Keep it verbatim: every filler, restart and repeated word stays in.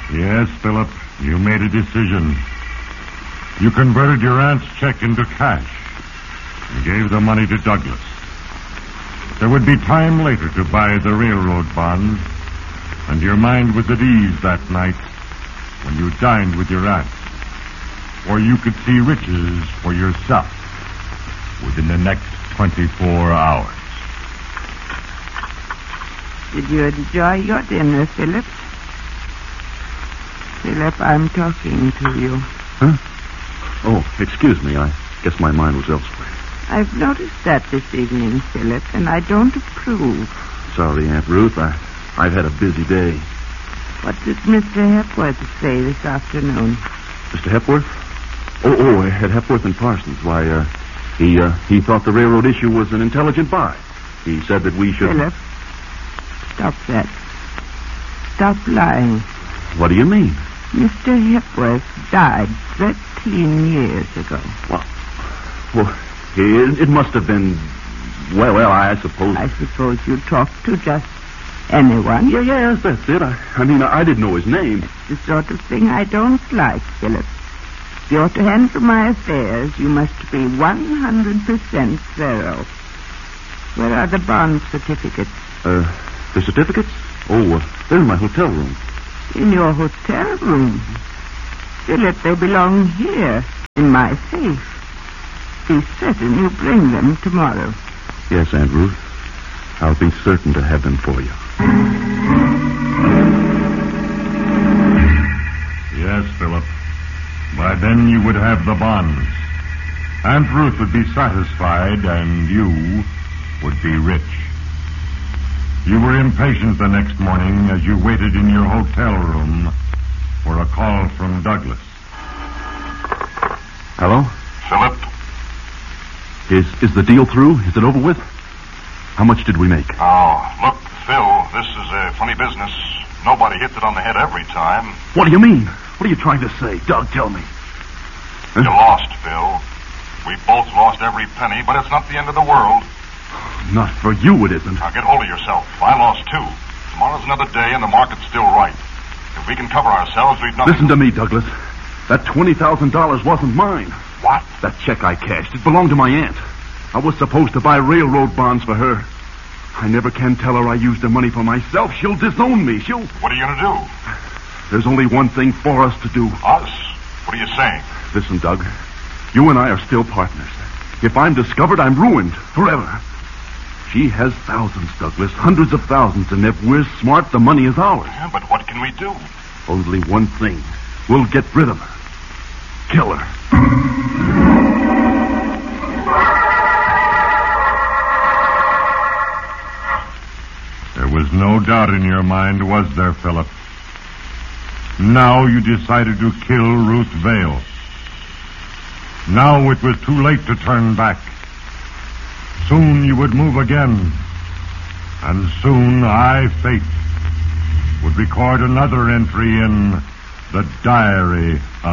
Yes, Philip, you made a decision. You converted your aunt's check into cash and gave the money to Douglas. There would be time later to buy the railroad bonds, and your mind was at ease that night when you dined with your aunt, or you could see riches for yourself within the next twenty-four hours. Did you enjoy your dinner, Philip? Philip, I'm talking to you. Huh? Oh, excuse me. I guess my mind was elsewhere. I've noticed that this evening, Philip, and I don't approve. Sorry, Aunt Ruth. I, I've had a busy day. What did Mister Hepworth say this afternoon? Mister Hepworth? Oh, oh, at Hepworth and Parsons. Why, uh, he, uh, he thought the railroad issue was an intelligent buy. He said that we should... Philip, stop that. Stop lying. What do you mean? Mister Hepworth died thirteen years ago. Well, well it, it must have been... Well, well, I suppose... I suppose you talked to just anyone? Yeah, yes, that's it. I, I mean, I, I didn't know his name. It's the sort of thing I don't like, Philip. If you're to handle my affairs, you must be one hundred percent thorough. Where are the bond certificates? Uh, the certificates? Oh, uh, they're in my hotel room. In your hotel room? Philip, they belong here, in my safe. Be certain you bring them tomorrow. Yes, Aunt Ruth. I'll be certain to have them for you. Yes, Philip. By then you would have the bonds. Aunt Ruth would be satisfied, and you would be rich. You were impatient the next morning as you waited in your hotel room for a call from Douglas. Hello? Philip? Is is the deal through? Is it over with? How much did we make? Oh, look, Phil, this is a funny business. Nobody hits it on the head every time. What do you mean? What are you trying to say? Doug, tell me. Huh? You lost, Phil. We both lost every penny, but it's not the end of the world. Not for you, it isn't. Now, get hold of yourself. I lost, too. Tomorrow's another day, and the market's still right. If we can cover ourselves, we've nothing... Listen to me, Douglas. That twenty thousand dollars wasn't mine. What? That check I cashed, it belonged to my aunt. I was supposed to buy railroad bonds for her. I never can tell her I used the money for myself. She'll disown me. She'll... What are you going to do? There's only one thing for us to do. Us? What are you saying? Listen, Doug. You and I are still partners. If I'm discovered, I'm ruined forever. She has thousands, Douglas, hundreds of thousands, and if we're smart, the money is ours. Yeah, but what can we do? Only one thing. We'll get rid of her. Kill her. There was no doubt in your mind, was there, Philip? Now you decided to kill Ruth Vale. Now it was too late to turn back. Soon you would move again. And soon I, Fate, would record another entry in the diary of